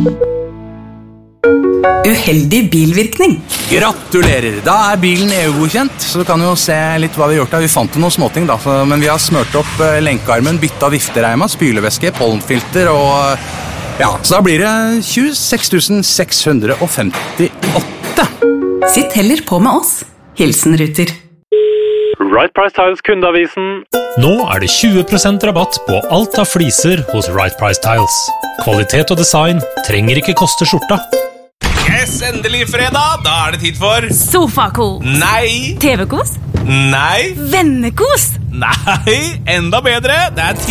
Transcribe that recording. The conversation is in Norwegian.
Uheldig bilvirkning. Gratulerer, da bilen EU-godkjent, så du kan jo se litt hva vi har gjort da. Vi fant jo noen småting da, men vi har smørt opp lenkearmen, byttet viftereima, spylevæske, pollenfilter og... Ja, så da blir det 26 658. Sitt heller på med oss. Hilsen Ruter. Right Price Tiles kundeavisen. Nå det 20% rabatt på alt av fliser hos Right Price Tiles. Kvalitet og design trenger ikke koste skjorta. Yes, endelig fredag. Da det tid for Sofakos. Nei. TV-kos. Nei. Vennekos. Nei, enda bedre. Det